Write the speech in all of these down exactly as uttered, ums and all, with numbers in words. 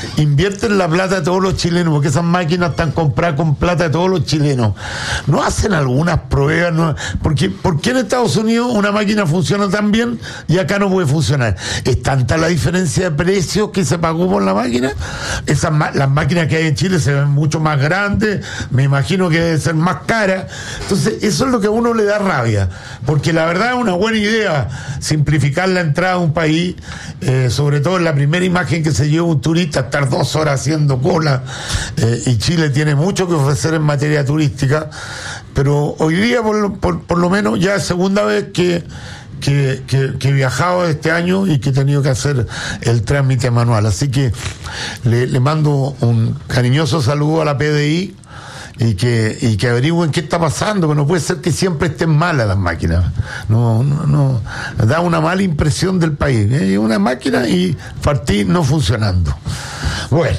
invierten la plata de todos los chilenos, porque esas máquinas están compradas con plata de todos los chilenos. ¿No hacen algunas pruebas? ¿No? Porque, ¿Por qué en Estados Unidos una máquina funciona tan bien y acá no puede funcionar? ¿Es tanta la diferencia de precios que se pagó por la máquina? Esas las máquinas que hay en Chile se ven mucho más grandes, me imagino que deben ser más caras. Entonces, eso es lo que a uno le da rabia, porque la verdad es una buena idea simplificar la entrada a un país, eh, sobre todo en la primera imagen que se lleva un turista, estar dos horas haciendo cola, eh, y Chile tiene mucho que ofrecer en materia turística, pero hoy día por lo, por, por lo menos ya es segunda vez que Que, que, que he viajado este año y que he tenido que hacer el trámite manual. Así que le, le mando un cariñoso saludo a la P D I y que, y que averigüen qué está pasando, que no puede ser que siempre estén malas las máquinas. No, no, no, da una mala impresión del país. ¿eh? Una máquina y partí no funcionando. Bueno.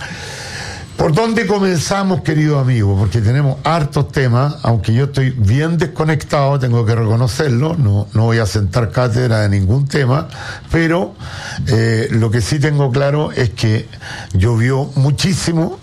¿Por dónde comenzamos, querido amigo? Porque tenemos hartos temas, aunque yo estoy bien desconectado, tengo que reconocerlo, no, no voy a sentar cátedra de ningún tema, pero eh, lo que sí tengo claro es que llovió muchísimo,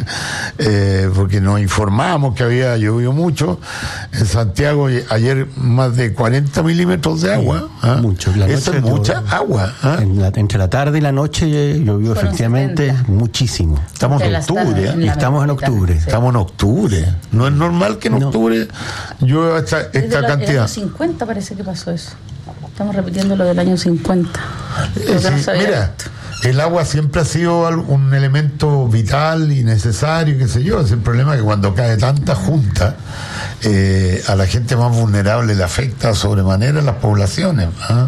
eh, porque nos informamos que había llovido mucho. En Santiago ayer más de cuarenta milímetros de agua. Sí, ¿ah? Mucho. La Eso noche es mucha llovió, agua. ¿ah? En la, entre la tarde y la noche llovió Fueron efectivamente setenta. Muchísimo. Estamos en octubre. En Y estamos en octubre. Sí. Estamos en octubre. No es normal que en No. octubre llueva esta, esta Desde la- cantidad. el año cincuenta parece que pasó eso. Estamos repitiendo lo del año cincuenta. Eh, Lo que no sí, se había mira, visto. el agua siempre ha sido al- un elemento vital y necesario, qué sé yo. Es el problema que cuando cae tanta junta, eh, a la gente más vulnerable le afecta sobremanera las poblaciones. ¿ah?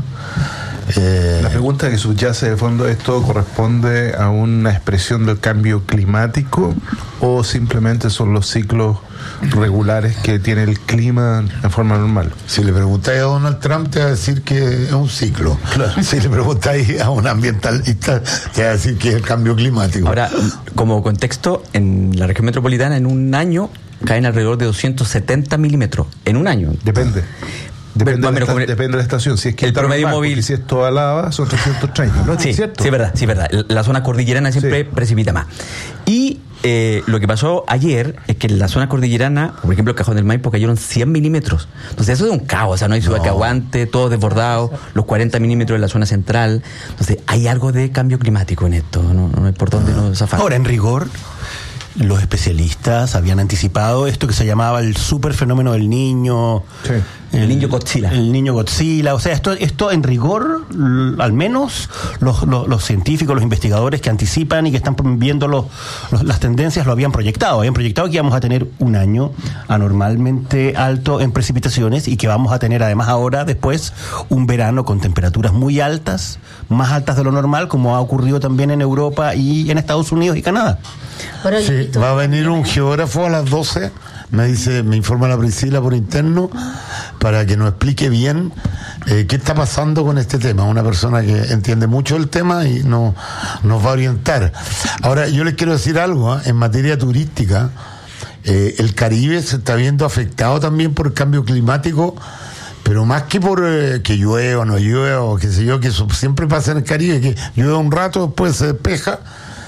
Eh, La pregunta que subyace de fondo, ¿esto corresponde a una expresión del cambio climático o simplemente son los ciclos regulares que tiene el clima en forma normal? Si le preguntáis a Donald Trump, te va a decir que es un ciclo. Claro. Si le preguntáis a un ambientalista, te va a decir que es el cambio climático. Ahora, como contexto, en la región metropolitana en un año caen alrededor de doscientos setenta milímetros. En un año. Depende. Depende, Más o de, menos la, como- esta- depende de la estación. Si es que el está promedio normal, móvil- porque si es toda lava, son trescientos treinta. ¿No? Sí, ¿Cierto? sí, es verdad, sí, es verdad. La zona cordillerana siempre Sí. precipita más. Y eh, lo que pasó ayer es que en la zona cordillerana, por ejemplo, el Cajón del Maipo, cayeron cien milímetros. Entonces, eso es un caos. O sea, no hay ciudad No. que aguante, todo desbordado, los cuarenta milímetros en la zona central. Entonces, hay algo de cambio climático en esto. No, no hay por dónde no zafar. Ahora, en rigor, los especialistas habían anticipado esto que se llamaba el super fenómeno del niño. Sí. El niño Godzilla. El niño Godzilla. O sea, esto, esto en rigor, l- al menos los, los, los científicos, los investigadores que anticipan y que están viendo los, los- las tendencias lo habían proyectado. Habían proyectado que íbamos a tener un año anormalmente alto en precipitaciones y que vamos a tener además ahora, después, un verano con temperaturas muy altas, más altas de lo normal, como ha ocurrido también en Europa y en Estados Unidos y Canadá. Ahora, Sí, esto- va a venir un geógrafo a las doce, me dice, me informa la Priscila por interno, para que nos explique bien eh, qué está pasando con este tema. Una persona que entiende mucho el tema y no, nos va a orientar. Ahora, yo les quiero decir algo, ¿eh? En materia turística, eh, el Caribe se está viendo afectado también por el cambio climático, pero más que por eh, que llueva o no llueva, o qué sé yo, que eso siempre pasa en el Caribe, que llueve un rato, después se despeja.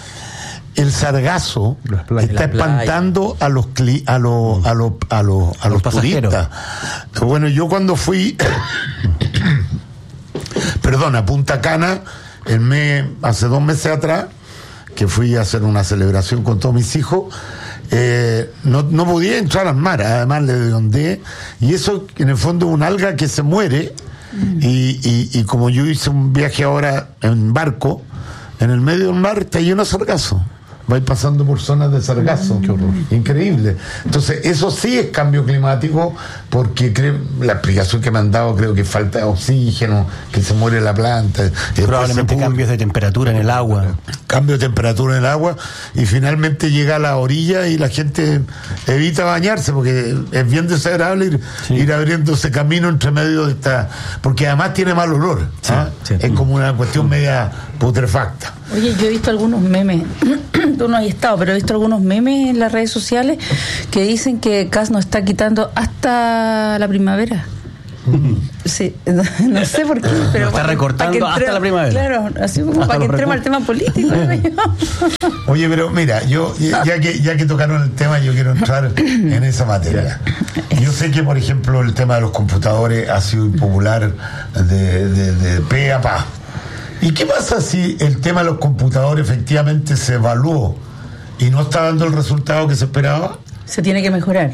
El sargazo Las playas. está La playa. espantando a los cli- a los a los a los a los, los pasajeros. turistas. Bueno, yo cuando fui perdón, a Punta Cana el mes, hace dos meses atrás, que fui a hacer una celebración con todos mis hijos, eh, no, no podía entrar al mar, además le redondeé, y eso en el fondo es un alga que se muere, y, y, y como yo hice un viaje ahora en barco, en el medio del mar está lleno de sargazo. Va pasando por zonas de sargazo. Qué horror. Increíble. Entonces, eso sí es cambio climático, porque creo, la explicación que me han dado, creo que falta de oxígeno, que se muere la planta. y después Probablemente se pudre. cambios de temperatura en el agua. Cambio de temperatura en el agua, y finalmente llega a la orilla y la gente evita bañarse, porque es bien desagradable ir, Sí. ir abriéndose camino entre medio de esta, porque además tiene mal olor. ¿ah? sí. Es como una cuestión media putrefacta. Oye, yo he visto algunos memes, tú no has estado, pero he visto algunos memes en las redes sociales que dicen que Kass nos está quitando hasta la primavera. Sí, no, no sé por qué, pero Lo está para- recortando para que hasta la primavera. Claro, así como Hasta para que los entremos al tema político. digo yo. Oye, pero mira, yo ya ya que ya que tocaron el tema, yo quiero entrar en esa materia. Yo sé que, por ejemplo, el tema de los computadores ha sido impopular de, de, de pe a pa. ¿Y qué pasa si el tema de los computadores efectivamente se evaluó y no está dando el resultado que se esperaba? Se tiene que mejorar.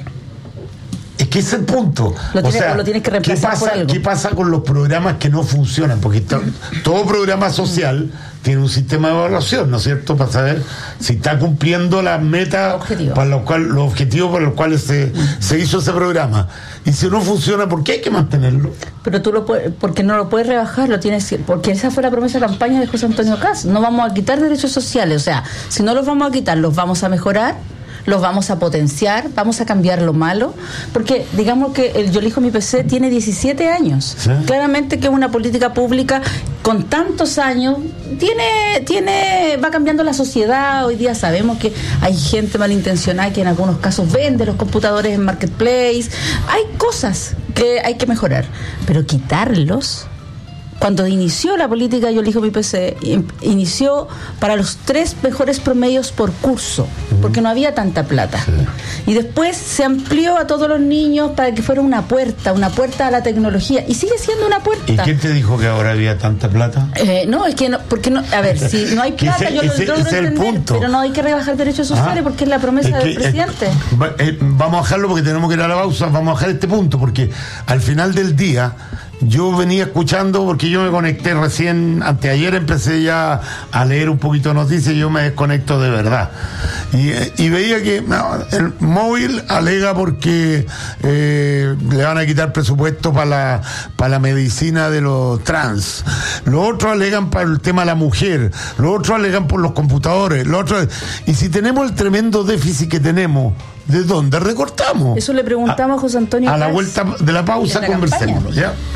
Es que ese es el punto. Lo o tienes- sea, o lo tienes que ¿qué reemplazar pasa, por algo? ¿Qué pasa con los programas que no funcionan? Porque to- todo programa social tiene un sistema de evaluación, ¿no es cierto? Para saber si está cumpliendo las metas, Objetivo. para los, cual, los objetivos por los cuales se, se hizo ese programa. Y si no funciona, ¿por qué hay que mantenerlo? Pero tú lo puedes, porque no lo puedes rebajar, lo tienes que- porque esa fue la promesa de campaña de José Antonio Caz. No vamos a quitar derechos sociales, o sea, si no los vamos a quitar, los vamos a mejorar, los vamos a potenciar, vamos a cambiar lo malo, porque digamos que el Yo elijo mi P C tiene diecisiete años. Sí. Claramente que es una política pública con tantos años, tiene, tiene, va cambiando la sociedad. Hoy día sabemos que hay gente malintencionada que en algunos casos vende los computadores en Marketplace. Hay cosas que hay que mejorar, pero quitarlos. Cuando inició la política Yo elijo mi P C, in- inició para los tres mejores promedios por curso, porque no había tanta plata. Y después se amplió a todos los niños para que fuera una puerta, una puerta a la tecnología. Y sigue siendo una ¿Y puerta. quién te dijo que ahora había tanta plata? Eh, no, es que no, porque no, a ver, si no hay Que plata, ese- yo lo ese- logro ese es el entender, punto. pero no hay que rebajar derechos sociales Ah, porque es la promesa es que, del presidente. eh, va- eh, vamos a dejarlo porque tenemos que ir a la pausa. Vamos a dejar este punto porque al final del día yo venía escuchando, porque yo me conecté recién, anteayer empecé ya a leer un poquito de noticias y yo me desconecto de verdad. Y, eh, y veía que no, el móvil alega porque eh, le van a quitar presupuesto para la, para la medicina de los trans. Los otros alegan para el tema de la mujer. Los otros alegan por los computadores. Los otros, y si tenemos el tremendo déficit que tenemos, ¿de dónde recortamos? Eso le preguntamos a José Antonio A la Caz vuelta de la pausa en la conversémoslo, campaña. ¿ya?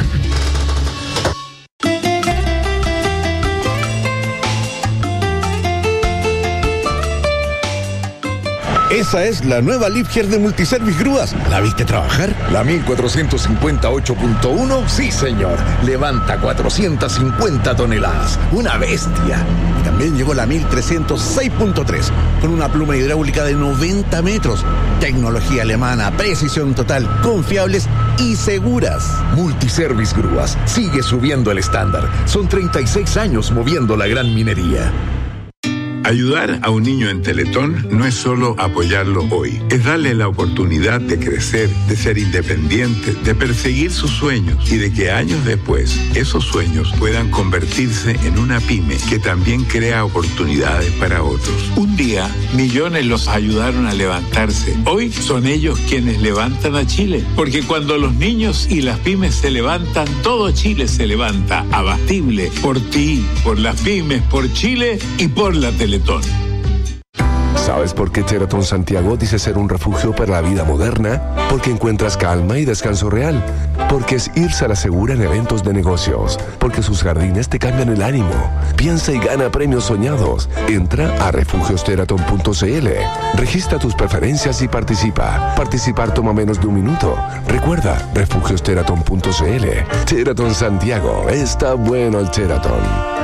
Esa es la nueva Liebherr de Multiservice Grúas. ¿La viste trabajar? La mil cuatrocientos cincuenta y ocho punto uno, sí señor, levanta cuatrocientas cincuenta toneladas, una bestia. Y también llegó la mil trescientos seis punto tres, con una pluma hidráulica de noventa metros. Tecnología alemana, precisión total, confiables y seguras. Multiservice Grúas sigue subiendo el estándar. Son treinta y seis años moviendo la gran minería. Ayudar a un niño en Teletón no es solo apoyarlo hoy, es darle la oportunidad de crecer, de ser independiente, de perseguir sus sueños y de que años después esos sueños puedan convertirse en una pyme que también crea oportunidades para otros. Un día, millones los ayudaron a levantarse. Hoy son ellos quienes levantan a Chile, porque cuando los niños y las pymes se levantan, todo Chile se levanta. Abastible, por ti, por las pymes, por Chile y por la Teletón. ¿Sabes por qué Sheraton Santiago dice ser un refugio para la vida moderna? Porque encuentras calma y descanso real. Porque es irse a la segura en eventos de negocios. Porque sus jardines te cambian el ánimo. Piensa y gana premios soñados. Entra a refugios sheraton punto c l. Registra tus preferencias y participa. Participar toma menos de un minuto. Recuerda, refugios sheraton punto c l. Sheraton Santiago. Está bueno el Sheraton.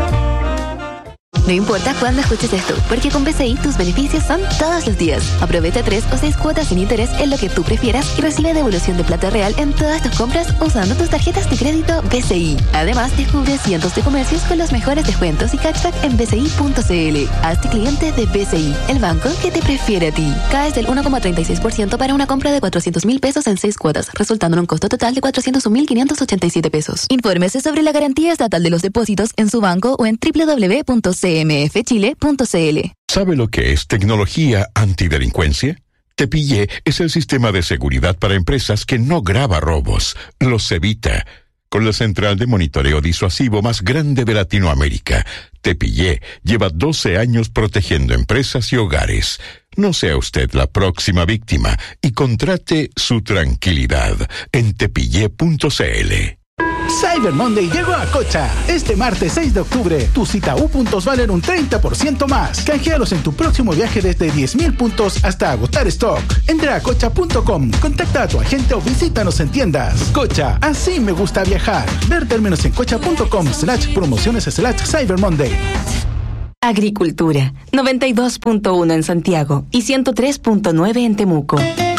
No importa cuándo escuches esto, porque con B C I tus beneficios son todos los días. Aprovecha tres o seis cuotas sin interés en lo que tú prefieras y recibe devolución de plata real en todas tus compras usando tus tarjetas de crédito B C I. Además, descubre cientos de comercios con los mejores descuentos y cashback en b c i punto c l. Hazte cliente de B C I, el banco que te prefiere a ti. Caes del uno coma treinta y seis por ciento para una compra de cuatrocientos mil pesos en seis cuotas, resultando en un costo total de cuatrocientos un mil quinientos ochenta y siete pesos. Infórmese sobre la garantía estatal de los depósitos en su banco o en w w w punto c m f chile punto c l. ¿Sabe lo que es tecnología antidelincuencia? Tepillé es el sistema de seguridad para empresas que no graba robos, los evita. Con la central de monitoreo disuasivo más grande de Latinoamérica, Tepillé lleva doce años protegiendo empresas y hogares. No sea usted la próxima víctima y contrate su tranquilidad en tepillé punto c l. Cyber Monday llegó a Cocha. Este martes seis de octubre, tus Cita U puntos valen un treinta por ciento más. Canjealos en tu próximo viaje desde diez mil puntos hasta agotar stock. Entra a cocha punto com, contacta a tu agente o visítanos en tiendas. Cocha, así me gusta viajar. Ver términos en cocha punto com slash promociones slash Cyber Monday. Agricultura, noventa y dos punto uno en Santiago y ciento tres punto nueve en Temuco.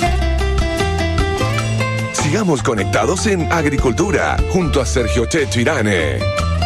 Sigamos conectados en Agricultura, junto a Sergio Checho Irane.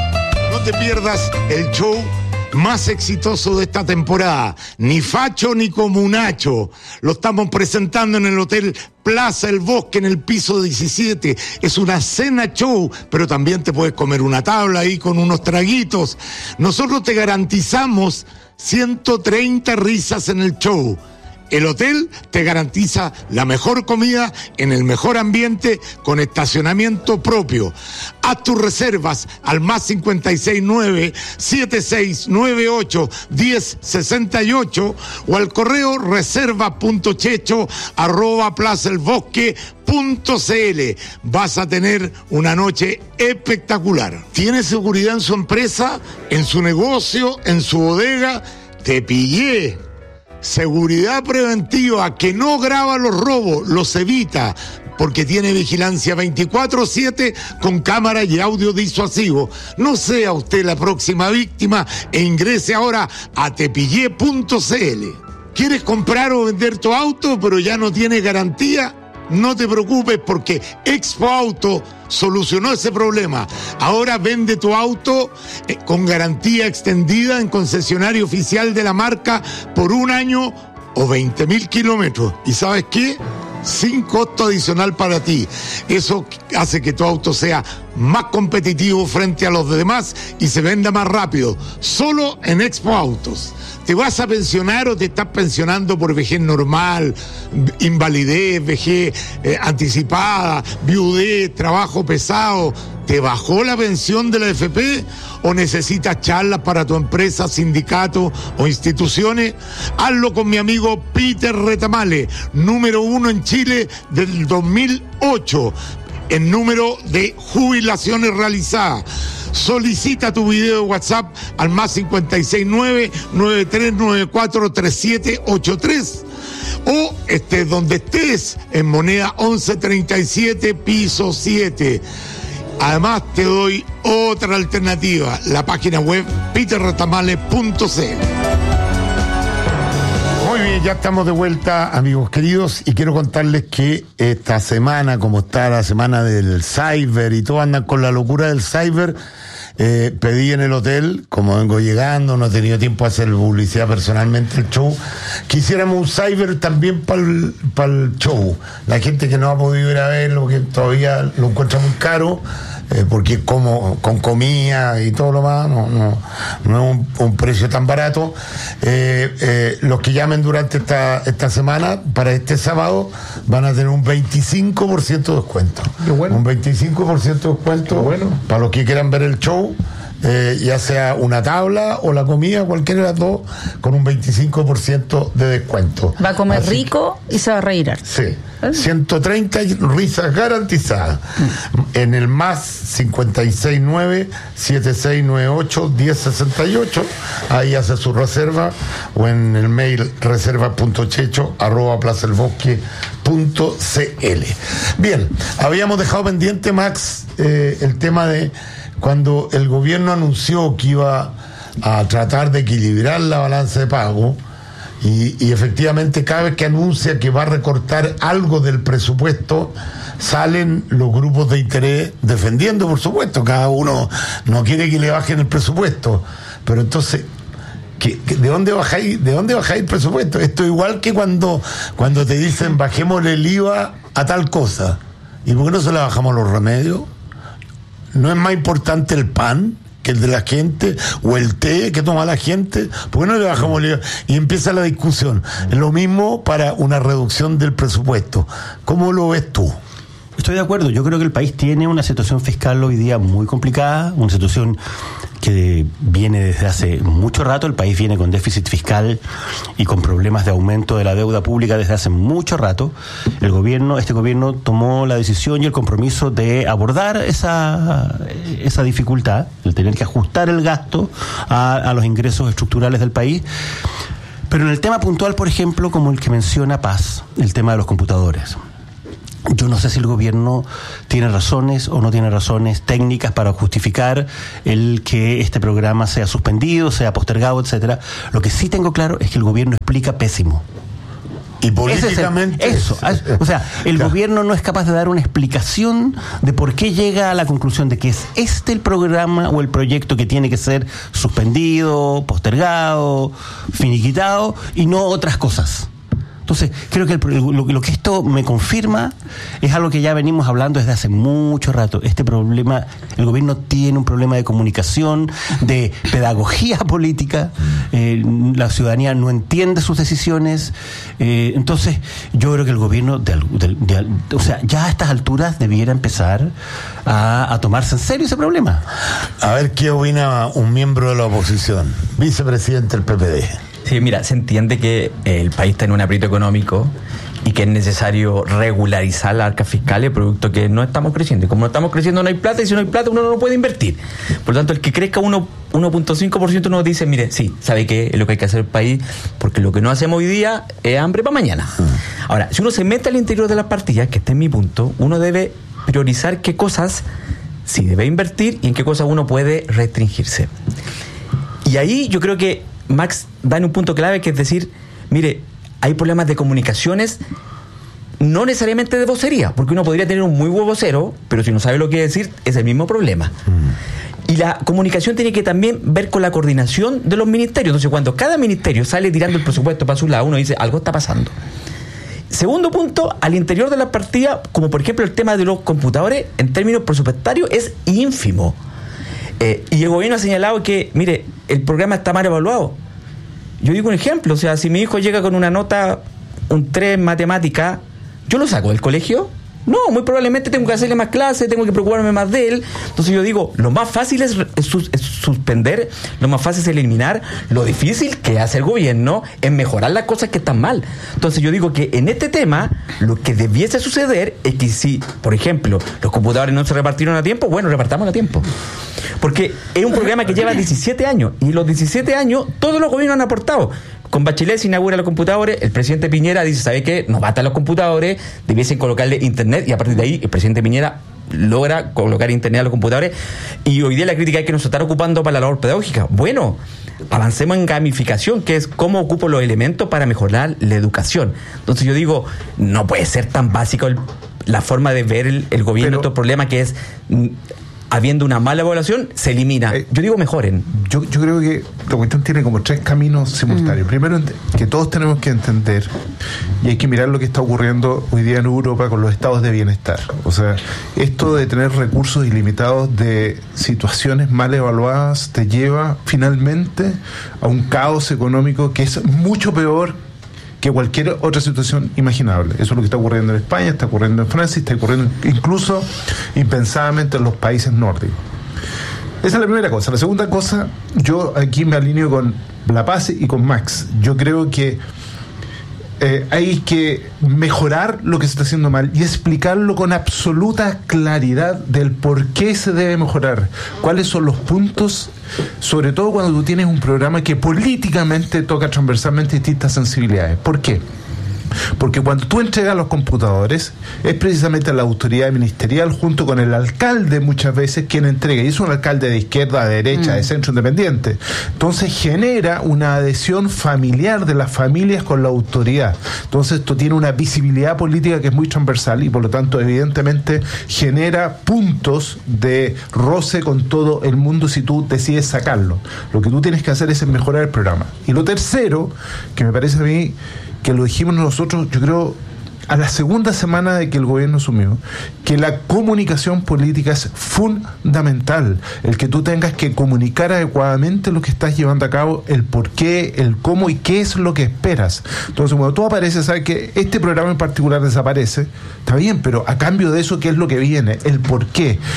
No te pierdas el show más exitoso de esta temporada, ni facho ni comunacho. Lo estamos presentando en el Hotel Plaza El Bosque, en el piso diecisiete. Es una cena show, pero también te puedes comer una tabla ahí con unos traguitos. Nosotros te garantizamos ciento treinta risas en el show. El hotel te garantiza la mejor comida en el mejor ambiente con estacionamiento propio. Haz tus reservas al más cincuenta y seis nueve, setenta y seis noventa y ocho, diez sesenta y ocho o al correo reserva punto checho arroba plaza el bosque punto cl. Vas a tener una noche espectacular. ¿Tiene seguridad en su empresa, en su negocio, en su bodega? Te pillé. Seguridad preventiva que no graba los robos, los evita, porque tiene vigilancia veinticuatro siete con cámara y audio disuasivo. No sea usted la próxima víctima e ingrese ahora a tepillé punto cl. ¿Quieres comprar o vender tu auto pero ya no tiene garantía? No te preocupes, porque Expo Auto solucionó ese problema. Ahora vende tu auto eh, con garantía extendida en concesionario oficial de la marca por un año o veinte mil kilómetros. ¿Y sabes qué? Sin costo adicional para ti. Eso hace que tu auto sea más competitivo frente a los demás y se venda más rápido. Solo en Expo Autos. ¿Te vas a pensionar o te estás pensionando por vejez normal, invalidez, vejez eh, anticipada, viudez, trabajo pesado? ¿Te bajó la pensión de la A F P o necesitas charlas para tu empresa, sindicato o instituciones? Hazlo con mi amigo Peter Retamale, número uno en Chile del dos mil ocho en número de jubilaciones realizadas. Solicita tu video de WhatsApp al más cincuenta y seis nueve, noventa y tres noventa y cuatro, treinta y siete ochenta y tres o estés donde estés en Moneda once treinta y siete, piso siete. Además te doy otra alternativa, la página web peter retamale punto c l. Muy bien, ya estamos de vuelta, amigos queridos, y quiero contarles que esta semana, como está la semana del cyber y todos andan con la locura del cyber, eh, pedí en el hotel, como vengo llegando, no he tenido tiempo de hacer publicidad personalmente el show, que hiciéramos un cyber también para el, para el show. La gente que no ha podido ir a verlo, que todavía lo encuentra muy caro, Eh, porque como con comida y todo lo más no, no, no es un, un precio tan barato. eh, eh, los que llamen durante esta, esta semana, para este sábado, van a tener un veinticinco por ciento de descuento. Bueno. Un veinticinco por ciento de descuento, bueno, para los que quieran ver el show. Eh, ya sea una tabla o la comida, cualquiera de las dos, con un veinticinco por ciento de descuento. Va a comer Así rico y se va a reír. Sí, ciento treinta risas garantizadas. Mm. En el más cincuenta y seis nueve, setenta y seis noventa y ocho, diez sesenta y ocho, ahí hace su reserva, o en el mail reserva punto checho arroba plaza el bosque punto cl. Bien, habíamos dejado pendiente, Max, eh, el tema de cuando el gobierno anunció que iba a tratar de equilibrar la balanza de pago, y, y efectivamente cada vez que anuncia que va a recortar algo del presupuesto, salen los grupos de interés defendiendo, por supuesto, cada uno no quiere que le bajen el presupuesto, pero entonces, ¿qué, qué, ¿de dónde bajáis, de dónde bajáis el presupuesto? Esto es igual que cuando, cuando te dicen bajémosle el I V A a tal cosa. ¿Y por qué no se le bajamos los remedios? ¿No es más importante el pan que el de la gente, o el té que toma la gente? ¿Por qué no le bajamos el I V A? Y empieza la discusión. Es lo mismo para una reducción del presupuesto. ¿Cómo lo ves tú? Estoy de acuerdo. Yo creo que el país tiene una situación fiscal hoy día muy complicada, una situación que viene desde hace mucho rato. El país viene con déficit fiscal y con problemas de aumento de la deuda pública desde hace mucho rato. El gobierno, este gobierno tomó la decisión y el compromiso de abordar esa, esa dificultad, el tener que ajustar el gasto a, a los ingresos estructurales del país. Pero en el tema puntual, por ejemplo, como el que menciona Paz, el tema de los computadores. Yo no sé si el gobierno tiene razones o no tiene razones técnicas para justificar el que este programa sea suspendido, sea postergado, etcétera. Lo que sí tengo claro es que el gobierno explica pésimo. Y políticamente... Es el, eso, o sea, el claro. gobierno no es capaz de dar una explicación de por qué llega a la conclusión de que es este el programa o el proyecto que tiene que ser suspendido, postergado, finiquitado y no otras cosas. Entonces, creo que el, lo, lo que esto me confirma es algo que ya venimos hablando desde hace mucho rato. Este problema, el gobierno tiene un problema de comunicación, de pedagogía política, eh, la ciudadanía no entiende sus decisiones, eh, entonces yo creo que el gobierno, de, de, de, de, o sea, ya a estas alturas debiera empezar a, a tomarse en serio ese problema. A ver qué opina un miembro de la oposición, vicepresidente del P P D. Sí, mira, se entiende que el país está en un aprieto económico y que es necesario regularizar las arcas fiscales, producto que no estamos creciendo. Y como no estamos creciendo, no hay plata, y si no hay plata, uno no puede invertir. Por lo tanto, el que crezca uno punto cinco por ciento uno dice, mire, sí, sabe que es lo que hay que hacer el país, porque lo que no hacemos hoy día es hambre para mañana. Ahora, si uno se mete al interior de las partidas, que este es mi punto, uno debe priorizar qué cosas sí debe invertir y en qué cosas uno puede restringirse. Y ahí yo creo que Max da en un punto clave, que es decir, mire, hay problemas de comunicaciones, no necesariamente de vocería, porque uno podría tener un muy buen vocero, pero si no sabe lo que decir, es el mismo problema. Mm. Y la comunicación tiene que también ver con la coordinación de los ministerios. Entonces, cuando cada ministerio sale tirando el presupuesto para su lado, uno dice, algo está pasando. Segundo punto, al interior de la partida, como por ejemplo el tema de los computadores, en términos presupuestarios, es ínfimo. Eh, y el gobierno ha señalado que, mire, el programa está mal evaluado. Yo digo un ejemplo, o sea, si mi hijo llega con una nota, un tres en matemática, ¿yo lo saco del colegio? No, muy probablemente tengo que hacerle más clases, tengo que preocuparme más de él. Entonces yo digo, lo más fácil es, es, sus, es suspender, lo más fácil es eliminar. Lo difícil que hace el gobierno es mejorar las cosas que están mal. Entonces yo digo que en este tema, lo que debiese suceder es que si, por ejemplo, los computadores no se repartieron a tiempo, bueno, repartamos a tiempo. Porque es un programa que lleva diecisiete años, y los diecisiete años todos los gobiernos han aportado. Con Bachelet se inaugura los computadores, el presidente Piñera dice, ¿sabe qué? Nos bastan los computadores, debiesen colocarle internet, y a partir de ahí el presidente Piñera logra colocar internet a los computadores, y hoy día la crítica es que nos está ocupando para la labor pedagógica. Bueno, avancemos en gamificación, que es cómo ocupo los elementos para mejorar la educación. Entonces yo digo, no puede ser tan básico el, la forma de ver el, el gobierno, Pero, otro problema que es... habiendo una mala evaluación, se elimina. Eh, yo digo mejoren. Yo, yo creo que la cuestión tiene como tres caminos simultáneos. Mm. Primero, que todos tenemos que entender, y hay que mirar lo que está ocurriendo hoy día en Europa con los estados de bienestar. O sea, esto de tener recursos ilimitados de situaciones mal evaluadas te lleva finalmente a un caos económico que es mucho peor que cualquier otra situación imaginable. Eso es lo que está ocurriendo en España, está ocurriendo en Francia, está ocurriendo incluso impensadamente en los países nórdicos. Esa es la primera cosa. La segunda cosa, yo aquí me alineo con La Paz y con Max. Yo creo que eh, hay que mejorar lo que se está haciendo mal y explicarlo con absoluta claridad del por qué se debe mejorar, cuáles son los puntos, sobre todo cuando tú tienes un programa que políticamente toca transversalmente distintas sensibilidades. ¿Por qué? Porque cuando tú entregas los computadores, es precisamente la autoridad ministerial junto con el alcalde muchas veces quien entrega, y es un alcalde de izquierda, de derecha, mm. de centro, independiente. Entonces genera una adhesión familiar de las familias con la autoridad. Entonces esto tiene una visibilidad política que es muy transversal y por lo tanto evidentemente genera puntos de roce con todo el mundo si tú decides sacarlo. Lo que tú tienes que hacer es mejorar el programa. Y lo tercero, que me parece a mí que lo dijimos nosotros, yo creo, a la segunda semana de que el gobierno asumió, que la comunicación política es fundamental. El que tú tengas que comunicar adecuadamente lo que estás llevando a cabo, el por qué, el cómo y qué es lo que esperas. Entonces, cuando tú apareces, sabes que este programa en particular desaparece, está bien, pero a cambio de eso, ¿qué es lo que viene? El por qué.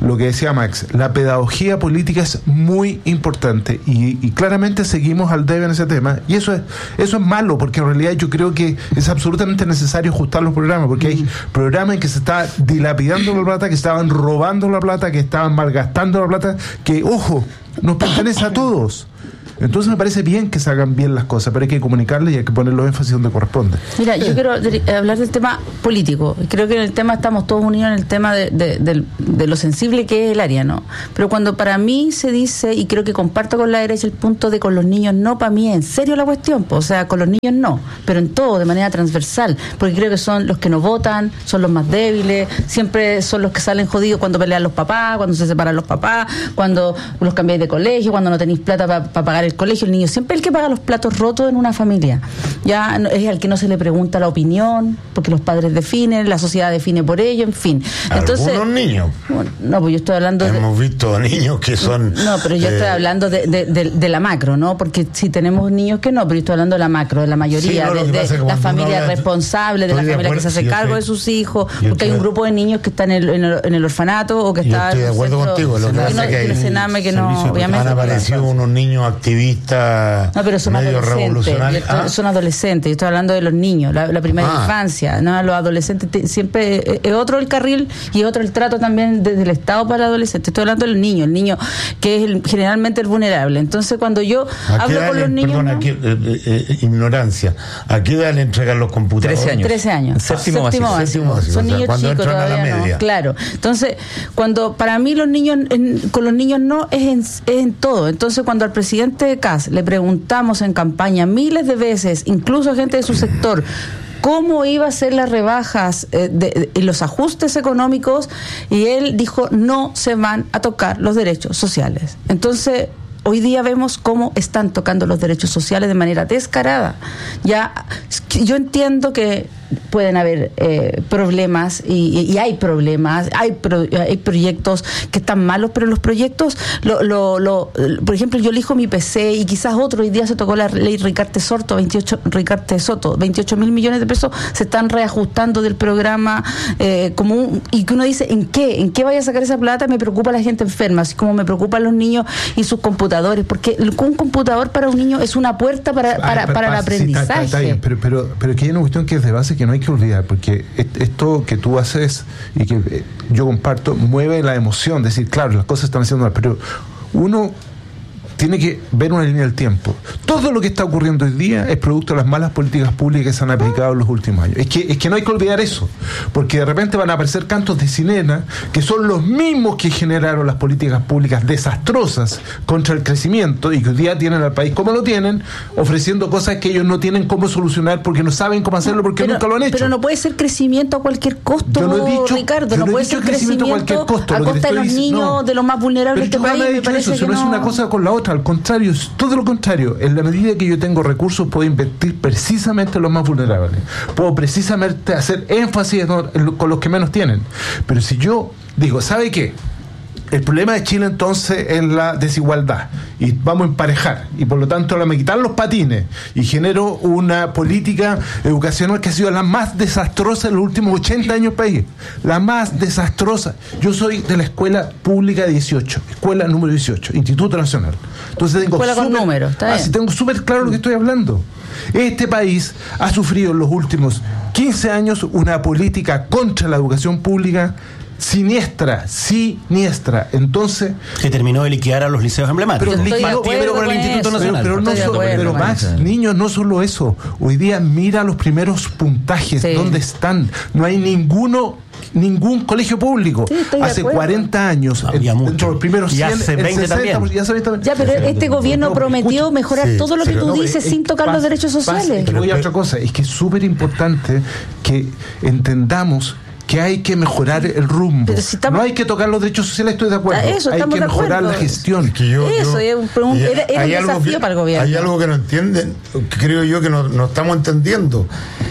lo que decía Max, la pedagogía política es muy importante y, y claramente seguimos al debe en ese tema, y eso es eso es malo, porque en realidad yo creo que es absolutamente necesario ajustar los programas, porque hay programas en que se está dilapidando la plata, que estaban robando la plata, que estaban malgastando la plata, que, ojo, nos pertenece a todos. Entonces me parece bien que se hagan bien las cosas, pero hay que comunicarles y hay que poner los énfasis donde corresponde. Mira, yo quiero de, hablar del tema político. Creo que en el tema estamos todos unidos en el tema de, de, de, de lo sensible que es el área, ¿no? Pero cuando para mí se dice, y creo que comparto con la derecha el punto de con los niños no, para mí es en serio la cuestión, o sea, con los niños no, pero en todo, de manera transversal, porque creo que son los que no votan, son los más débiles, siempre son los que salen jodidos cuando pelean los papás, cuando se separan los papás, cuando los cambiáis de colegio, cuando no tenéis plata para pa pagar el colegio. El niño siempre el que paga los platos rotos en una familia, ya es al que no se le pregunta la opinión, porque los padres definen, la sociedad define por ello, en fin. Entonces, algunos niños, bueno, no, pues yo estoy hablando de, hemos visto niños que son no, pero yo eh, estoy hablando de, de, de, de la macro, ¿no? Porque si tenemos niños que no, pero yo estoy hablando de la macro, de la mayoría, sí, no, de, de la familia responsable, de la familia de que se hace cargo de sus hijos, porque hay un grupo de niños que están en el, en el, en el orfanato o que está en el centro, contigo, lo que que no, que hay, Sename, que no, obviamente han aparecido unos niños activistas. No, pero son adolescentes. ¿Ah? Son adolescentes. Yo estoy hablando de los niños, la, la primera ah. infancia. ¿No? Los adolescentes te, siempre es otro el carril y otro el trato también desde el Estado para el adolescente. Estoy hablando del niño, el niño que es el, generalmente el vulnerable. Entonces, cuando yo hablo con los niños. Perdón, ¿no? aquí, eh, eh, ignorancia. ¿A qué edad le entregan los computadores? trece años. trece años. Séptimo básico. Séptimo básico. Son o sea, niños cuando chicos entran todavía a la media. No. Claro. Entonces, cuando para mí los niños, en, con los niños no es en, es en todo. Entonces, cuando al presidente C A S le preguntamos en campaña miles de veces, incluso gente de su sector, cómo iba a ser las rebajas eh, de, de, los ajustes económicos, y él dijo no se van a tocar los derechos sociales. Entonces hoy día vemos cómo están tocando los derechos sociales de manera descarada. Ya yo entiendo que pueden haber eh, problemas y, y hay problemas, hay pro, hay proyectos que están malos, pero los proyectos, lo, lo, lo, por ejemplo, yo elijo mi P C y quizás otro, hoy día se tocó la ley Ricarte Soto, veintiocho, Ricarte Soto, veintiocho mil millones de pesos se están reajustando del programa eh, como un, y que uno dice, ¿en qué? ¿En qué vaya a sacar esa plata? Me preocupa la gente enferma, así como me preocupan los niños y sus computadores, porque un computador para un niño es una puerta para, para, para, para el aprendizaje. Sí, está, está bien, pero, pero, pero que hay una cuestión que es de base que no hay que olvidar, porque esto que tú haces y que yo comparto mueve la emoción, decir, claro, las cosas están haciendo mal, pero uno tiene que ver una línea del tiempo. Todo lo que está ocurriendo hoy día es producto de las malas políticas públicas que se han aplicado en los últimos años. Es que, es que no hay que olvidar eso, porque de repente van a aparecer cantos de sirena que son los mismos que generaron las políticas públicas desastrosas contra el crecimiento y que hoy día tienen al país como lo tienen, ofreciendo cosas que ellos no tienen cómo solucionar porque no saben cómo hacerlo, porque pero, nunca lo han hecho. Pero no puede ser crecimiento a cualquier costo, yo no he dicho, Ricardo, yo no puede ser crecimiento a cualquier costo, a costa de los niños, no, de los más vulnerables de este país. Me parece eso, que no es una cosa con la otra. Al contrario, es todo lo contrario. En la medida que yo tengo recursos, puedo invertir precisamente en los más vulnerables. Puedo precisamente hacer énfasis en lo, con los que menos tienen. Pero si yo digo, ¿sabe qué? El problema de Chile entonces es la desigualdad y vamos a emparejar y por lo tanto le me quitan los patines y genero una política educacional que ha sido la más desastrosa en los últimos ochenta años del país, la más desastrosa. Yo soy de la escuela pública dieciocho, escuela número dieciocho, Instituto Nacional. Entonces tengo escuela super, con números, está bien. Así tengo súper claro lo que estoy hablando. Este país ha sufrido en los últimos quince años una política contra la educación pública siniestra, siniestra. Entonces, que terminó de liquidar a los liceos emblemáticos. Pero, liquidó primero con el Instituto eso, Nacional. Pero, pero, no solo, pero Max, niños, no solo eso. Hoy día mira los primeros puntajes, sí. ¿Dónde están? No hay ninguno ningún colegio público. Sí, hace cuarenta años, no, ya en, dentro de los primeros cien, hace veinte también. Ya, hace veinte, ya, pero este gobierno no, prometió escucha, mejorar sí, todo lo que tú no, dices sin tocar pasa, los derechos sociales. Pasa, pero voy a otra cosa, es que es súper importante que entendamos que hay que mejorar el rumbo. Si estamos... No hay que tocar los derechos sociales, estoy de acuerdo. Eso, hay que mejorar la gestión. Es que yo, Eso, yo, es un, era, era un desafío que, para el gobierno. Hay algo que no entienden, creo yo que no, no estamos entendiendo.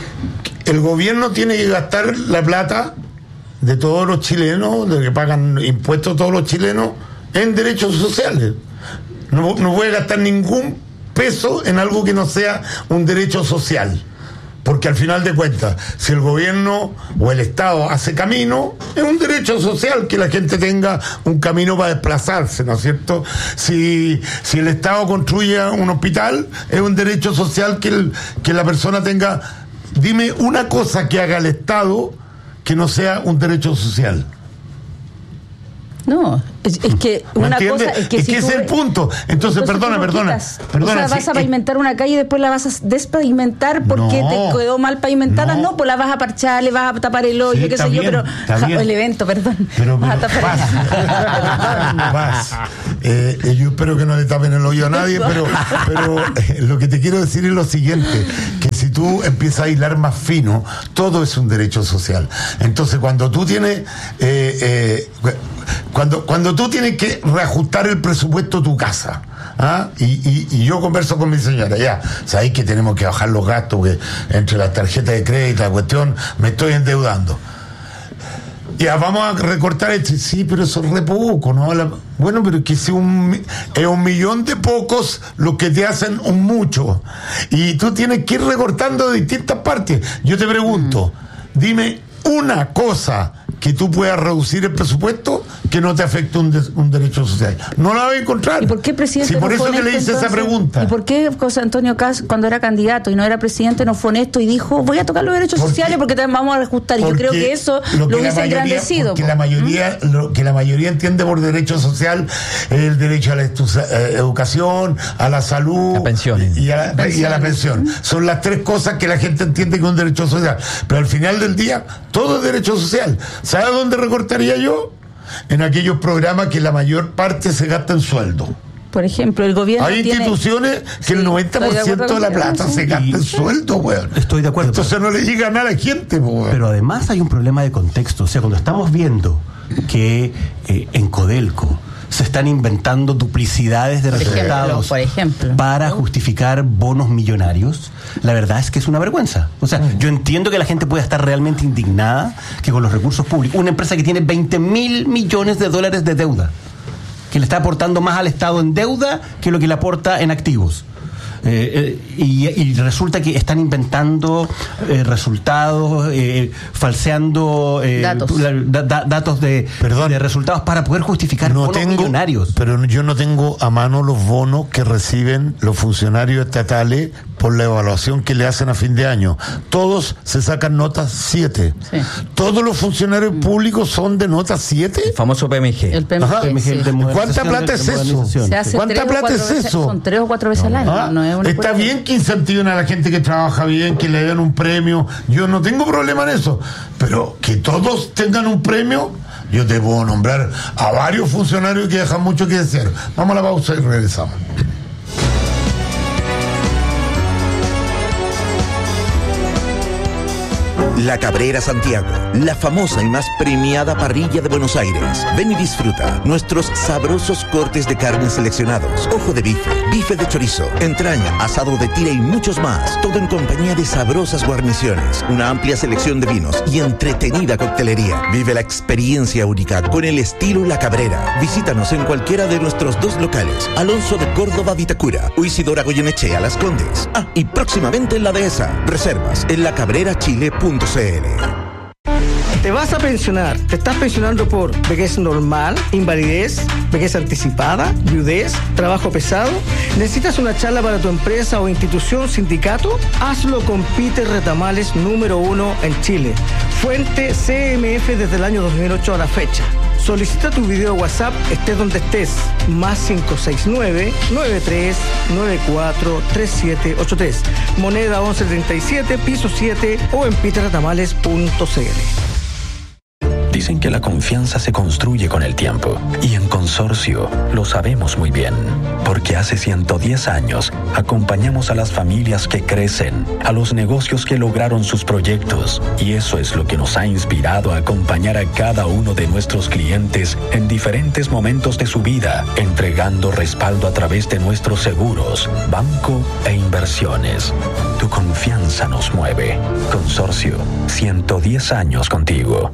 El gobierno tiene que gastar la plata de todos los chilenos, de que pagan impuestos todos los chilenos, en derechos sociales. No, no puede gastar ningún peso en algo que no sea un derecho social. Porque al final de cuentas, si el gobierno o el Estado hace camino, es un derecho social que la gente tenga un camino para desplazarse, ¿no es cierto? Si, si el Estado construye un hospital, es un derecho social que, el, que la persona tenga. Dime una cosa que haga el Estado que no sea un derecho social. No, es, es que una entiendes? cosa es que, es si que tú, ese es el punto. Entonces, perdona, tú no perdona, quitas, perdona. O sea, vas sí, a pavimentar una calle y después la vas a despavimentar porque no, te quedó mal pavimentada. no. No, pues la vas a parchar, le vas a tapar el hoyo, sí, qué sé bien, yo, pero ja, el evento, perdón. Pero, vas pero a tapar vas, vas. Eh, eh, yo espero que no le tapen el hoyo a nadie, pero, pero eh, lo que te quiero decir es lo siguiente, que si tú empiezas a hilar más fino, todo es un derecho social. Entonces, cuando tú tienes eh, eh, cuando, cuando tú tienes que reajustar el presupuesto de tu casa, ¿ah? y, y, y yo converso con mi señora, ya, sabéis que tenemos que bajar los gastos, que entre las tarjetas de crédito, la cuestión, me estoy endeudando. Ya, vamos a recortar esto. Sí, pero eso es re poco, ¿no? La, bueno, pero es que es un, es un millón de pocos los que te hacen un mucho. Y tú tienes que ir recortando de distintas partes. Yo te pregunto, dime una cosa que tú puedas reducir el presupuesto que no te afecte un, de, un derecho social. No la vas a encontrar. ¿Y por qué el presidente sí, por no eso fue que le hice entonces? Esa pregunta. ¿Y por qué José Antonio Kast, cuando era candidato y no era presidente, no fue honesto y dijo, voy a tocar los derechos porque, sociales porque también vamos a reajustar? Y yo creo que eso lo, que lo hubiese mayoría, engrandecido. Porque la mayoría, ¿Mm? lo que la mayoría entiende por derecho social es el derecho a la estu- eh, educación, a la salud, la pensión. Y, a la, y a la pensión. ¿Mm? Son las tres cosas que la gente entiende que es un derecho social. Pero al final del día, todo es derecho social. ¿Sabes dónde recortaría yo? En aquellos programas que la mayor parte se gasta en sueldo. Por ejemplo, el gobierno hay tiene... instituciones que sí, el noventa por ciento de, de la plata sí. se gasta en sueldo, weón. Estoy de acuerdo. Entonces pero... no le llega nada a la gente, weón. Pero además hay un problema de contexto. O sea, cuando estamos viendo que eh, en Codelco se están inventando duplicidades de por resultados ejemplo, por ejemplo. para justificar bonos millonarios, la verdad es que es una vergüenza. O sea, yo entiendo que la gente puede estar realmente indignada que con los recursos públicos, una empresa que tiene veinte mil millones de dólares de deuda, que le está aportando más al Estado en deuda que lo que le aporta en activos. Eh, eh, y, y resulta que están inventando eh, resultados, eh, falseando eh, datos, la, da, datos de, de resultados para poder justificar no bonos tengo, millonarios. Pero yo no tengo a mano los bonos que reciben los funcionarios estatales por la evaluación que le hacen a fin de año. Todos se sacan notas siete. Sí. Todos los funcionarios mm. públicos son de nota siete. El famoso P M G. El P M G. Ajá, Sí. ¿Cuánta plata es eso? Se hace ¿Cuánta plata es veces, eso? Son tres o cuatro veces no. al año. ¿Ah? No es una Está bien que incentiven a la gente que trabaja bien, que le den un premio. Yo no tengo problema en eso. Pero que todos tengan un premio, yo te puedo nombrar a varios funcionarios que dejan mucho que decir. Vamos a la pausa y regresamos. La Cabrera Santiago, la famosa y más premiada parrilla de Buenos Aires. Ven y disfruta nuestros sabrosos cortes de carne seleccionados, ojo de bife, bife de chorizo, entraña, asado de tira y muchos más. Todo en compañía de sabrosas guarniciones, una amplia selección de vinos y entretenida coctelería. Vive la experiencia única con el estilo La Cabrera. Visítanos en cualquiera de nuestros dos locales, Alonso de Córdoba, Vitacura, o Isidora Goyenechea, Las Condes. Ah, y próximamente en La Dehesa. Reservas en la cabrera chile punto c l. Te vas a pensionar. ¿Te estás pensionando por vejez normal, invalidez, vejez anticipada, viudez, trabajo pesado? ¿Necesitas una charla para tu empresa o institución, sindicato? Hazlo con Peter Retamales, número uno en Chile. Fuente C M F desde el año dos mil ocho a la fecha. Solicita tu video WhatsApp, estés donde estés. Más cinco seis nueve, nueve tres nueve cuatro, tres siete ocho tres. Moneda once treinta y siete, piso siete o en peter retamales punto c l. Dicen que la confianza se construye con el tiempo y en Consorcio lo sabemos muy bien, porque hace ciento diez años acompañamos a las familias que crecen, a los negocios que lograron sus proyectos, y eso es lo que nos ha inspirado a acompañar a cada uno de nuestros clientes en diferentes momentos de su vida, entregando respaldo a través de nuestros seguros, banco e inversiones. Tu confianza nos mueve. Consorcio, ciento diez años contigo.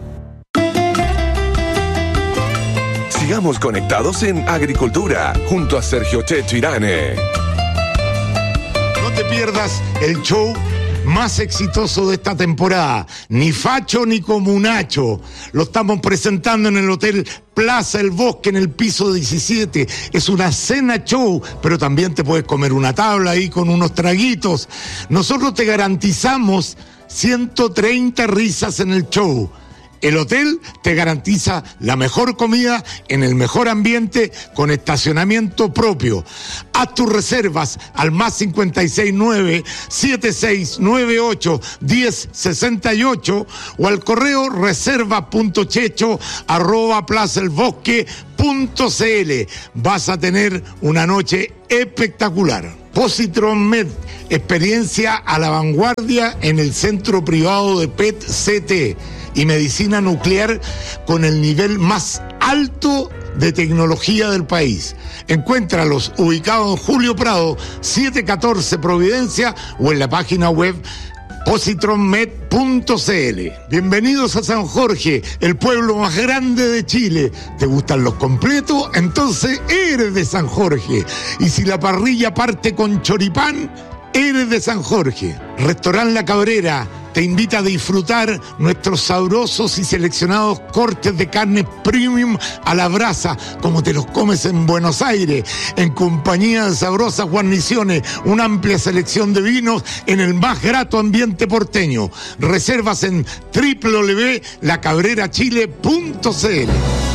Sigamos conectados en Agricultura, junto a Sergio Checho Irane. No te pierdas el show más exitoso de esta temporada. Ni facho ni comunacho. Lo estamos presentando en el Hotel Plaza El Bosque, en el piso diecisiete. Es una cena show, pero también te puedes comer una tabla ahí con unos traguitos. Nosotros te garantizamos ciento treinta risas en el show. El hotel te garantiza la mejor comida en el mejor ambiente con estacionamiento propio. Haz tus reservas al más cincuenta y seis nueve, setenta y seis noventa y ocho, diez sesenta y ocho o al correo reserva punto checho arroba plazaelbosque punto cl. Vas a tener una noche espectacular. Positron Med, experiencia a la vanguardia en el centro privado de P E T C T y medicina nuclear con el nivel más alto de tecnología del país. Encuéntralos ubicados en Julio Prado, setecientos catorce Providencia o en la página web positron med punto cl. Bienvenidos a San Jorge, el pueblo más grande de Chile. ¿Te gustan los completos? Entonces eres de San Jorge. Y si la parrilla parte con choripán, eres de San Jorge. Restaurant La Cabrera te invita a disfrutar nuestros sabrosos y seleccionados cortes de carne premium a la brasa, como te los comes en Buenos Aires, en compañía de sabrosas guarniciones, una amplia selección de vinos en el más grato ambiente porteño. Reservas en doble u doble u doble u punto la cabrera chile punto cl.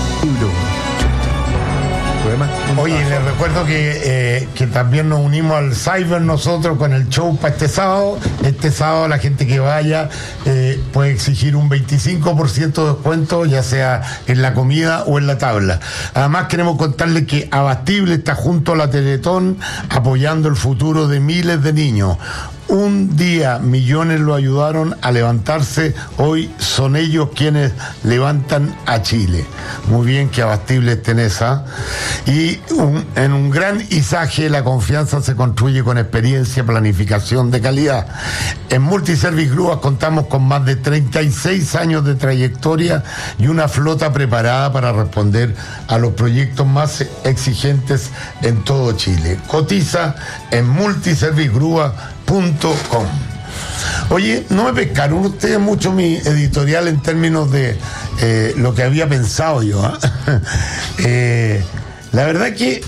Oye, les recuerdo que, eh, que también nos unimos al Cyber nosotros con el show para este sábado. Este sábado la gente que vaya eh, puede exigir un veinticinco por ciento de descuento, ya sea en la comida o en la tabla. Además queremos contarles que Abastible está junto a la Teletón apoyando el futuro de miles de niños. Un día millones lo ayudaron a levantarse, hoy son ellos quienes levantan a Chile. Muy bien que Abastible esté en esa. Y un, en un gran izaje la confianza se construye con experiencia, planificación de calidad. En Multiservice Grúas contamos con más de treinta y seis años de trayectoria y una flota preparada para responder a los proyectos más exigentes en todo Chile. Cotiza en multiservice grúas punto com. Oye, no me pescaron ustedes mucho mi editorial en términos de eh, lo que había pensado yo. ¿eh? eh, la verdad que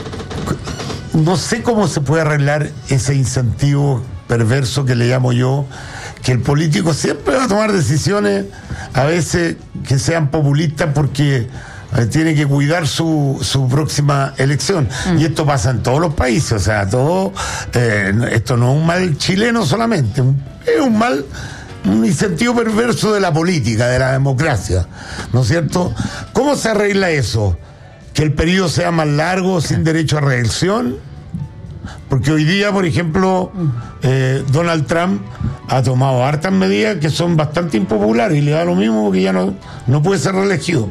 no sé cómo se puede arreglar ese incentivo perverso que le llamo yo, que el político siempre va a tomar decisiones a veces que sean populistas porque tiene que cuidar su, su próxima elección. Mm. Y esto pasa en todos los países, o sea, todo, eh, esto no es un mal chileno solamente, es un mal, un incentivo perverso de la política, de la democracia, ¿no es cierto? ¿Cómo se arregla eso? ¿Que el periodo sea más largo, sin derecho a reelección? Porque hoy día, por ejemplo, eh, Donald Trump ha tomado hartas medidas que son bastante impopulares y le da lo mismo porque ya no, no puede ser reelegido.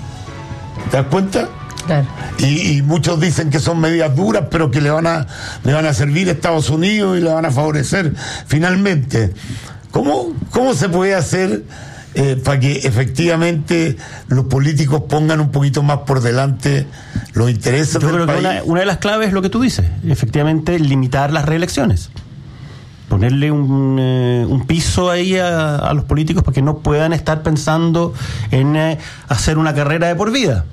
¿Te das cuenta? Claro. Y, y muchos dicen que son medidas duras, pero que le van a le van a servir a Estados Unidos y le van a favorecer finalmente. ¿Cómo, cómo se puede hacer eh, para que efectivamente los políticos pongan un poquito más por delante los intereses Yo del creo país? que una, una de las claves es lo que tú dices, efectivamente limitar las reelecciones. Ponerle un, eh, un piso ahí a, a los políticos para que no puedan estar pensando en eh, hacer una carrera de por vida.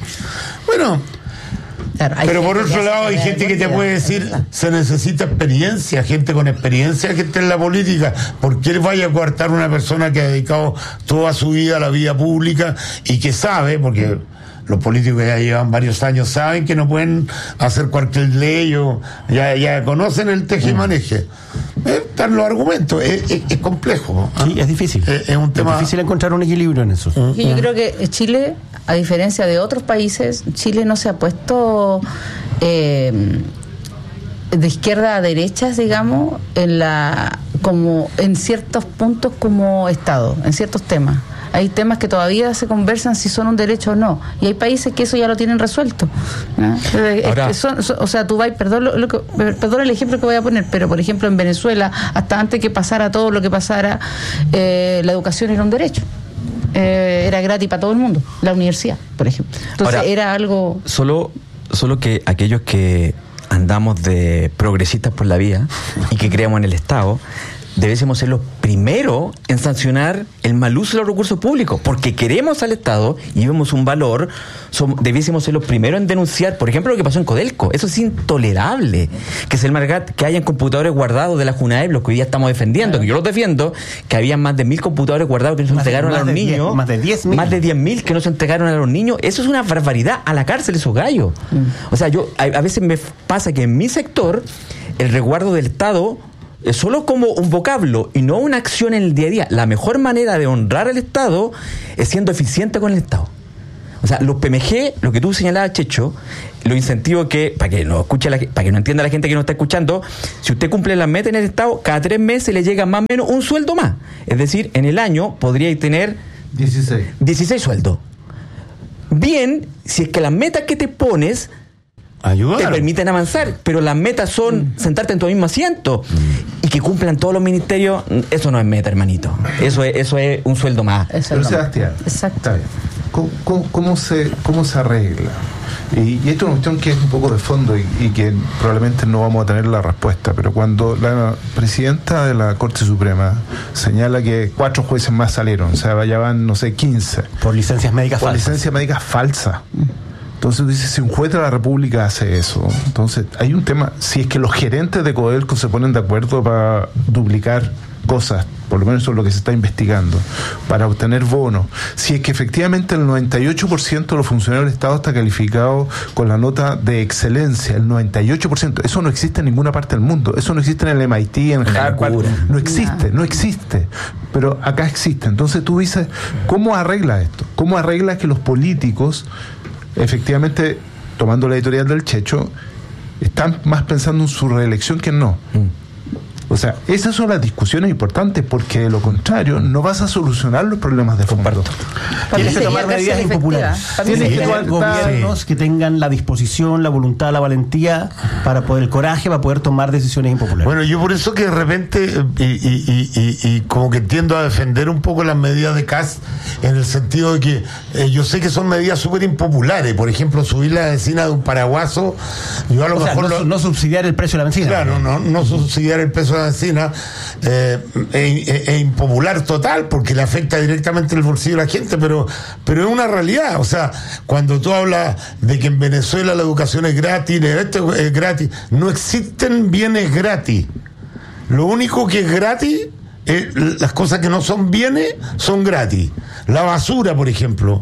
Bueno, claro, pero por otro lado hay gente que te puede decir se necesita experiencia, gente con experiencia que esté en la política. ¿Por qué vaya a coartar una persona que ha dedicado toda su vida a la vida pública y que sabe, porque los políticos que ya llevan varios años saben que no pueden hacer cualquier ley o ya, ya conocen el tejemaneje? Eh, están los argumentos, es, es, es complejo. ¿eh? Sí, es difícil. Es, es un tema es difícil encontrar un equilibrio en eso. Sí, yo creo que Chile, a diferencia de otros países, Chile no se ha puesto eh, de izquierda a derechas, digamos, en la como en ciertos puntos como Estado, en ciertos temas. Hay temas que todavía se conversan si son un derecho o no. Y hay países que eso ya lo tienen resuelto. ¿no? Ahora, son, son, o sea, tú vas, perdón, lo, lo que, perdón el ejemplo que voy a poner, pero por ejemplo en Venezuela, hasta antes que pasara todo lo que pasara, eh, la educación era un derecho. Eh, era gratis para todo el mundo. La universidad, por ejemplo. Entonces ahora, era algo... Solo, solo que aquellos que andamos de progresistas por la vía y que creemos en el Estado, debiésemos ser los primeros en sancionar el mal uso de los recursos públicos, porque queremos al Estado y vemos un valor, son, debiésemos ser los primeros en denunciar, por ejemplo, lo que pasó en Codelco. Eso es intolerable, que se el Margat, que hayan computadores guardados de la Junaep, los que hoy día estamos defendiendo, claro. que yo los defiendo, que había más de mil computadores guardados que no se más entregaron de, a los niños, diez, más de diez mil, más de diez mil que no se entregaron a los niños. Eso es una barbaridad. A la cárcel esos gallos. Mm. O sea, yo a, a veces me pasa que en mi sector el resguardo del Estado es solo como un vocablo y no una acción en el día a día. La mejor manera de honrar al Estado es siendo eficiente con el Estado. O sea, los P M G, lo que tú señalabas, Checho, los incentivos que, para que no escuche la, para que no entienda la gente que no está escuchando, si usted cumple las metas en el Estado, cada tres meses le llega más o menos un sueldo más. Es decir, en el año podría tener dieciséis. dieciséis sueldos. Bien, si es que las metas que te pones Ayudaron. te permiten avanzar, pero las metas son mm. sentarte en tu mismo asiento mm. y que cumplan todos los ministerios. Eso no es meta, hermanito. Eso es, eso es un sueldo más. Pero Sebastián, exacto. ¿Cómo, cómo, cómo, se, ¿Cómo se arregla? Y, y esto es una cuestión que es un poco de fondo y, y que probablemente no vamos a tener la respuesta, pero cuando la presidenta de la Corte Suprema señala que cuatro jueces más salieron, o sea, ya van, no sé, quince. Por licencias médicas por falsas. Por licencias médicas falsas. Entonces dice, si un juez de la República hace eso, entonces hay un tema, si es que los gerentes de Codelco se ponen de acuerdo para duplicar cosas, por lo menos eso es lo que se está investigando, para obtener bonos, si es que efectivamente el noventa y ocho por ciento de los funcionarios del Estado está calificado con la nota de excelencia, el noventa y ocho por ciento, eso no existe en ninguna parte del mundo, eso no existe en el M I T, en Harvard, no existe, no existe, pero acá existe. Entonces tú dices, ¿cómo arregla esto? ¿Cómo arregla que los políticos efectivamente, tomando la editorial del Checho, están más pensando en su reelección que no? Mm. O sea, esas son las discusiones importantes, porque de lo contrario no vas a solucionar los problemas de fondo. Tienes que tomar medidas impopulares. Tienes que tomar gobiernos que tengan la disposición, la voluntad, la valentía para poder, el coraje para poder tomar decisiones impopulares. Bueno, yo por eso que de repente y, y, y, y, y como que tiendo a defender un poco las medidas de Kast, en el sentido de que eh, yo sé que son medidas súper impopulares. Por ejemplo, subir la benzina de un paraguaso, yo a lo o mejor sea, no, lo, no subsidiar el precio de la benzina. Claro, no, no subsidiar el precio de la benzina eh, es, es impopular total, porque le afecta directamente el bolsillo de la gente, pero pero es una realidad. O sea, cuando tú hablas de que en Venezuela la educación es gratis, esto es gratis, no existen bienes gratis. Lo único que es gratis es, las cosas que no son bienes son gratis. La basura, por ejemplo,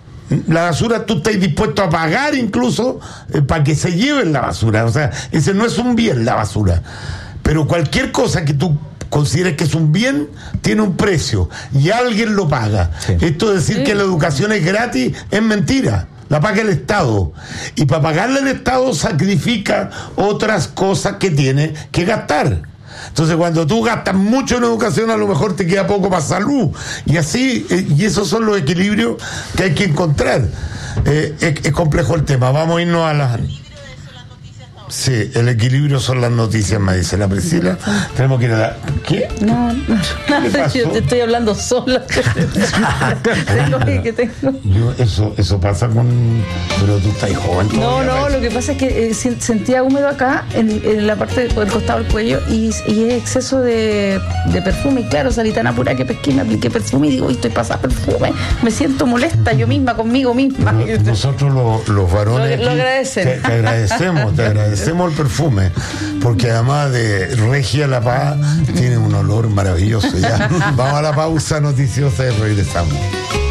la basura tú estás dispuesto a pagar incluso eh, para que se lleven la basura. O sea, ese no es un bien, la basura. Pero cualquier cosa que tú consideres que es un bien, tiene un precio y alguien lo paga. Sí. Esto de decir sí. que la educación es gratis es mentira. La paga el Estado. Y para pagarle el Estado sacrifica otras cosas que tiene que gastar. Entonces, cuando tú gastas mucho en educación, a lo mejor te queda poco para salud. Y así, y esos son los equilibrios que hay que encontrar. Eh, es, es complejo el tema. Vamos a irnos a las... Sí, el equilibrio son las noticias, me dice la Priscila. Tenemos que ir a la... ¿Qué? No, no, no yo te estoy hablando sola. tengo que tengo. Yo, eso, eso pasa con... Pero tú estás joven todavía. No, no, lo que pasa es que eh, sentía húmedo acá, en, en la parte del costado del cuello, y, y es exceso de, de perfume. Y claro, salí tan apurada que pesqué, me apliqué perfume y digo, estoy pasada perfume. Me siento molesta yo misma, conmigo misma. Pero nosotros lo, los varones... Lo, lo agradecen. Te, te agradecemos, te agradecemos. Hacemos el perfume, porque además de Regia La Paz tiene un olor maravilloso. Ya vamos a la pausa noticiosa y regresamos.